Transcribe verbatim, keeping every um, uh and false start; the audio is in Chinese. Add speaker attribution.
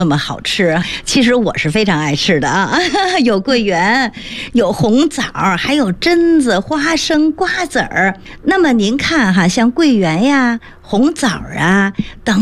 Speaker 1: 那么好吃，其实我是非常爱吃的啊，有桂圆，有红枣，还有榛子、花生、瓜子儿。那么您看哈，像桂圆呀、红枣啊等。